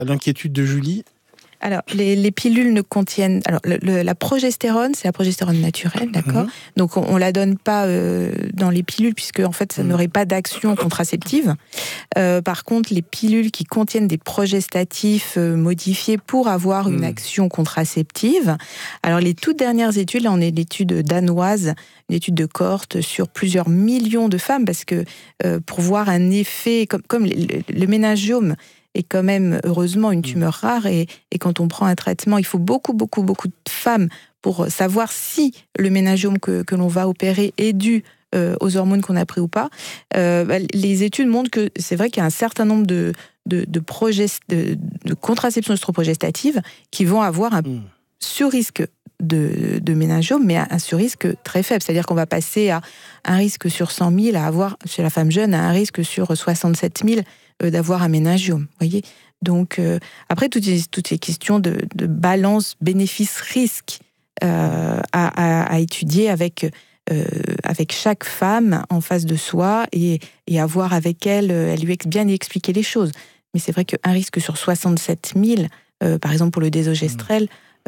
à l'inquiétude de Julie. Alors, les pilules ne contiennent... Alors, la progestérone, c'est la progestérone naturelle, d'accord ? Donc, on la donne pas dans les pilules, puisque, en fait, ça n'aurait pas d'action contraceptive. Par contre, les pilules qui contiennent des progestatifs modifiés pour avoir une action contraceptive. Alors, les toutes dernières études, là, on est l'étude danoise, une étude de cohorte sur plusieurs millions de femmes, parce que pour voir un effet, comme le méningiome, est quand même, heureusement, une tumeur rare. Et quand on prend un traitement, il faut beaucoup de femmes pour savoir si le méningiome que l'on va opérer est dû aux hormones qu'on a pris ou pas. Les études montrent que c'est vrai qu'il y a un certain nombre de contraception œstroprogestative qui vont avoir un sur-risque de méningiome, mais un sur-risque très faible. C'est-à-dire qu'on va passer à un risque sur 100 000 à avoir, chez la femme jeune, à un risque sur 67 000 d'avoir un méningiome. Voyez. Donc, après, toutes ces questions de balance bénéfice-risque à étudier avec chaque femme en face de soi et avoir avec elle lui bien expliquer les choses. Mais c'est vrai qu'un risque sur 67 000, par exemple pour le désogestrel,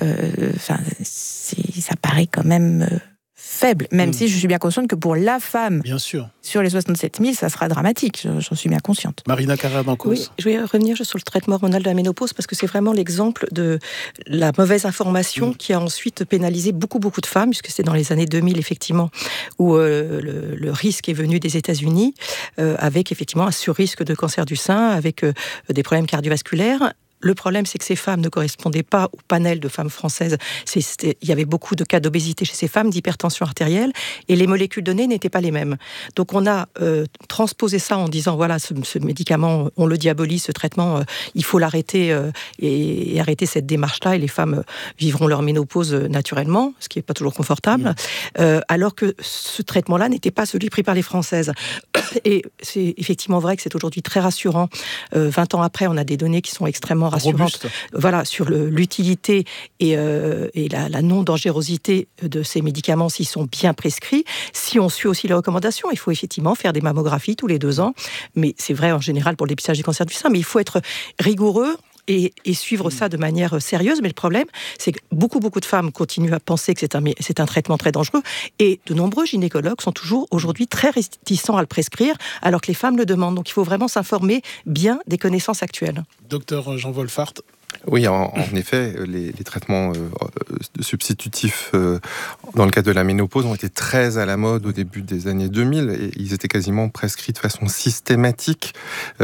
ça paraît quand même faible, même si je suis bien consciente que pour la femme, bien sûr, sur les 67 000, ça sera dramatique, j'en suis bien consciente. Marina Carrère-Dancos. Oui, je vais revenir sur le traitement hormonal de la ménopause, parce que c'est vraiment l'exemple de la mauvaise information qui a ensuite pénalisé beaucoup de femmes, puisque c'est dans les années 2000, effectivement, où le risque est venu des États-Unis, avec effectivement un sur-risque de cancer du sein, avec des problèmes cardiovasculaires. Le problème, c'est que ces femmes ne correspondaient pas au panel de femmes françaises. Il y avait beaucoup de cas d'obésité chez ces femmes, d'hypertension artérielle, et les molécules données n'étaient pas les mêmes. Donc on a transposé ça en disant, voilà, ce médicament, on le diabolise, ce traitement, il faut l'arrêter et arrêter cette démarche-là, et les femmes vivront leur ménopause naturellement, ce qui n'est pas toujours confortable, alors que ce traitement-là n'était pas celui pris par les Françaises. Et c'est effectivement vrai que c'est aujourd'hui très rassurant. 20 ans après, on a des données qui sont extrêmement rassurante, voilà, sur l'utilité et la non-dangerosité de ces médicaments s'ils sont bien prescrits. Si on suit aussi les recommandations, il faut effectivement faire des mammographies tous les 2 ans, mais c'est vrai en général pour le dépistage du cancer du sein, mais il faut être rigoureux et suivre ça de manière sérieuse. Mais le problème, c'est que beaucoup de femmes continuent à penser que c'est un traitement très dangereux, et de nombreux gynécologues sont toujours aujourd'hui très réticents à le prescrire, alors que les femmes le demandent. Donc il faut vraiment s'informer bien des connaissances actuelles. Docteur Jean Wolfart. Oui, en effet, les traitements substitutifs dans le cadre de la ménopause ont été très à la mode au début des années 2000, et ils étaient quasiment prescrits de façon systématique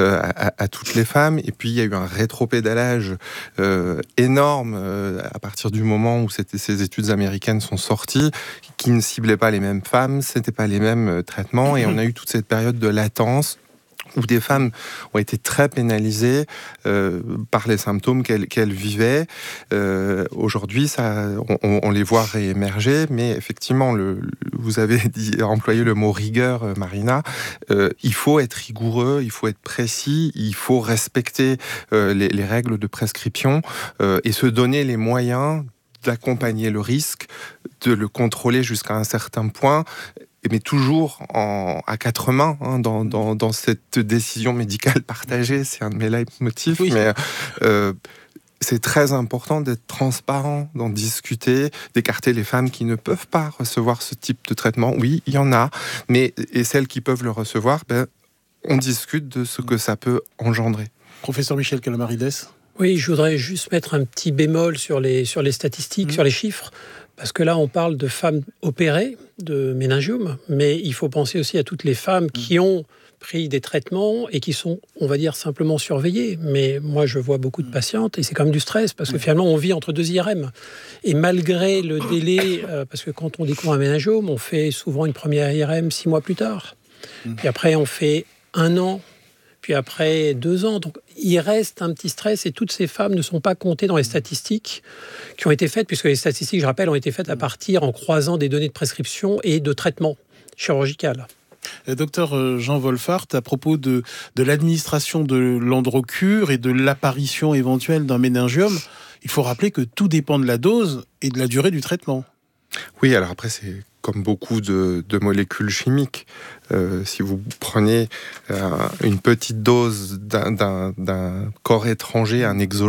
à toutes les femmes. Et puis il y a eu un rétropédalage énorme à partir du moment où ces études américaines sont sorties, qui ne ciblaient pas les mêmes femmes, c'était pas les mêmes traitements, et on a eu toute cette période de latence où des femmes ont été très pénalisées par les symptômes qu'elles vivaient. Aujourd'hui, on les voit réémerger, mais effectivement, vous avez employé le mot rigueur, Marina. Il faut être rigoureux, il faut être précis, il faut respecter les règles de prescription et se donner les moyens d'accompagner le risque, de le contrôler jusqu'à un certain point, mais toujours à 4 mains, dans cette décision médicale partagée. C'est un de mes leitmotifs, mais c'est très important d'être transparent, d'en discuter, d'écarter les femmes qui ne peuvent pas recevoir ce type de traitement. Oui, il y en a, et celles qui peuvent le recevoir, on discute de ce que ça peut engendrer. Professeur Michel Calamaridès. Oui, je voudrais juste mettre un petit bémol sur les statistiques, sur les chiffres, parce que là, on parle de femmes opérées de méningiome, mais il faut penser aussi à toutes les femmes qui ont pris des traitements et qui sont, on va dire, simplement surveillées. Mais moi, je vois beaucoup de patientes et c'est quand même du stress, parce que finalement, on vit entre 2 IRM. Et malgré le délai, parce que quand on découvre un méningiome, on fait souvent une première IRM 6 mois plus tard. Puis après, on fait 1 an. Puis après 2 ans. Donc il reste un petit stress, et toutes ces femmes ne sont pas comptées dans les statistiques qui ont été faites, puisque les statistiques, je rappelle, ont été faites à partir en croisant des données de prescription et de traitement chirurgical. Docteur Jean Wolfart, à propos de l'administration de l'androcure et de l'apparition éventuelle d'un méningiome, il faut rappeler que tout dépend de la dose et de la durée du traitement. Oui, alors après, c'est comme beaucoup de molécules chimiques. Si vous prenez une petite dose d'un corps étranger, un exogène,